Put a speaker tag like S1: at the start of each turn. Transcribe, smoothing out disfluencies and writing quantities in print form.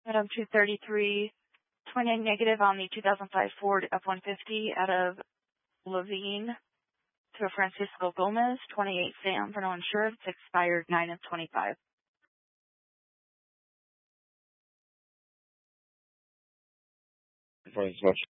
S1: Item 233, 29 negative on the 2005 Ford F-150 out of Levine to Francisco Gomez, 28 Sam for no insurance, expired 9 of 25.
S2: For his motion.